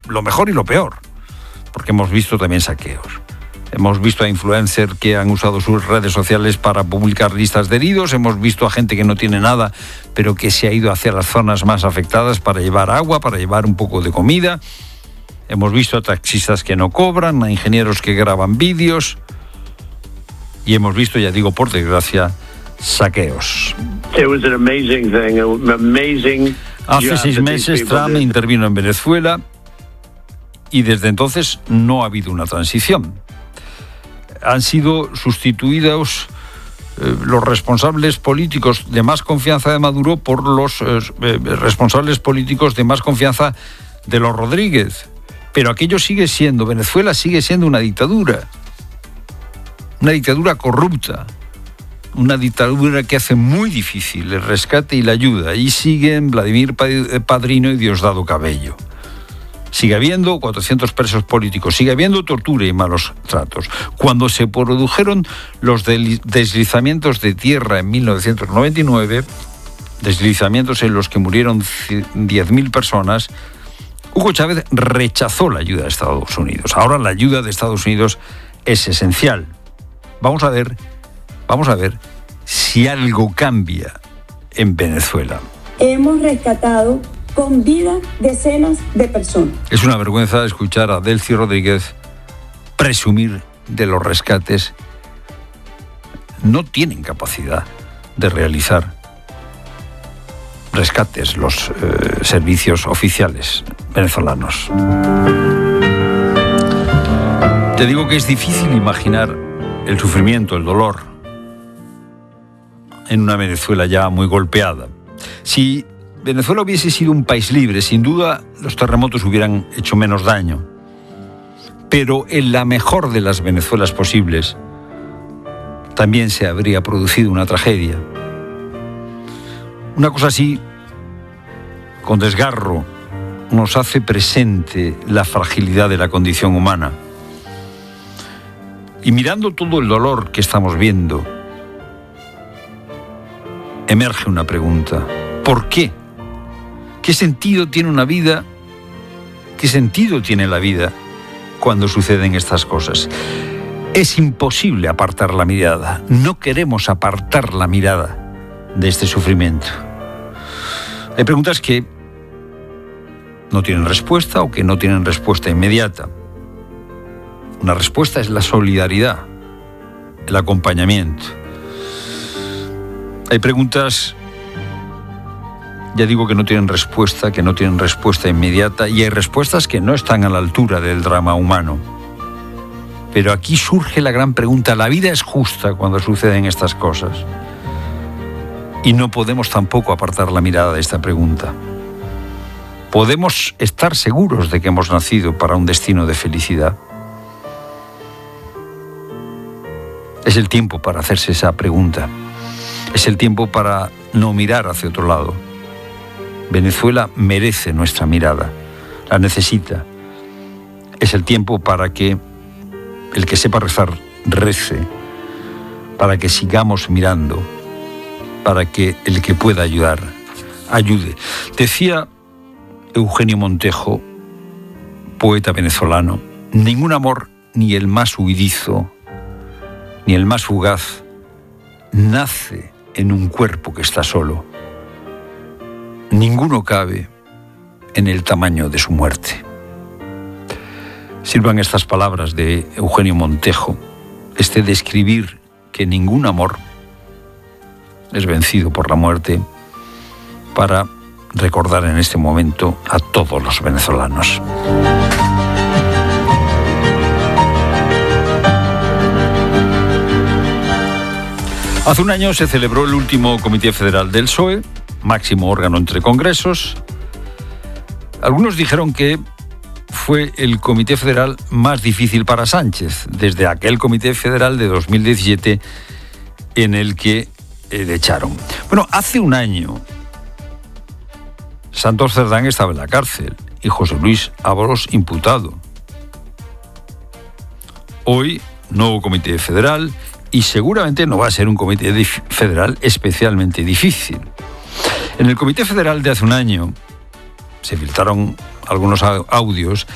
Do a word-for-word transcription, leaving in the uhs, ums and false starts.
lo mejor y lo peor, porque hemos visto también saqueos. Hemos visto a influencers que han usado sus redes sociales para publicar listas de heridos. Hemos visto a gente que no tiene nada, pero que se ha ido hacia las zonas más afectadas para llevar agua, para llevar un poco de comida. Hemos visto a taxistas que no cobran, a ingenieros que graban vídeos. Y hemos visto, ya digo, por desgracia, saqueos. It was an amazing thing, an amazing Hace seis meses Trump intervino en Venezuela y desde entonces no ha habido una transición. Han sido sustituidos eh, los responsables políticos de más confianza de Maduro por los eh, responsables políticos de más confianza de los Rodríguez. Pero aquello sigue siendo, Venezuela sigue siendo una dictadura. Una dictadura corrupta. Una dictadura que hace muy difícil el rescate y la ayuda. Y siguen Vladimir Padrino y Diosdado Cabello. Sigue habiendo cuatrocientos presos políticos, sigue habiendo tortura y malos tratos. Cuando se produjeron los deslizamientos de tierra en mil novecientos noventa y nueve, deslizamientos en los que murieron diez mil personas, Hugo Chávez rechazó la ayuda de Estados Unidos. Ahora la ayuda de Estados Unidos es esencial. Vamos a ver, vamos a ver si algo cambia en Venezuela. Hemos rescatado con vida decenas de personas. Es una vergüenza escuchar a Delcy Rodríguez presumir de los rescates. No tienen capacidad de realizar rescates los eh, servicios oficiales venezolanos. Te digo que es difícil imaginar el sufrimiento, el dolor en una Venezuela ya muy golpeada. Si Venezuela hubiese sido un país libre, sin duda los terremotos hubieran hecho menos daño. Pero en la mejor de las Venezuelas posibles también se habría producido una tragedia. Una cosa así, con desgarro, nos hace presente la fragilidad de la condición humana. Y mirando todo el dolor que estamos viendo, emerge una pregunta. ¿Por qué? ¿Qué sentido tiene una vida? ¿Qué sentido tiene la vida cuando suceden estas cosas? Es imposible apartar la mirada. No queremos apartar la mirada de este sufrimiento. Hay preguntas que no tienen respuesta o que no tienen respuesta inmediata. Una respuesta es la solidaridad, el acompañamiento. Hay preguntas, ya digo, que no tienen respuesta, que no tienen respuesta inmediata, y hay respuestas que no están a la altura del drama humano. Pero aquí surge la gran pregunta: ¿la vida es justa cuando suceden estas cosas? Y no podemos tampoco apartar la mirada de esta pregunta. ¿Podemos estar seguros de que hemos nacido para un destino de felicidad? Es el tiempo para hacerse esa pregunta. Es el tiempo para no mirar hacia otro lado. Venezuela merece nuestra mirada, la necesita. Es el tiempo para que el que sepa rezar, rece, para que sigamos mirando, para que el que pueda ayudar, ayude. Decía Eugenio Montejo, poeta venezolano, ningún amor, ni el más huidizo, ni el más fugaz, nace en un cuerpo que está solo. Ninguno cabe en el tamaño de su muerte. Sirvan estas palabras de Eugenio Montejo, este describir que ningún amor es vencido por la muerte, para recordar en este momento a todos los venezolanos. Hace un año se celebró el último Comité Federal del P S O E, máximo órgano entre congresos. Algunos dijeron que fue el Comité Federal más difícil para Sánchez, desde aquel Comité Federal de dos mil diecisiete en el que eh, le echaron. Bueno, hace un año Santos Cerdán estaba en la cárcel y José Luis Ábalos imputado. Hoy, nuevo Comité Federal, y seguramente no va a ser un Comité Federal especialmente difícil. En el Comité Federal de hace un año se filtraron algunos audios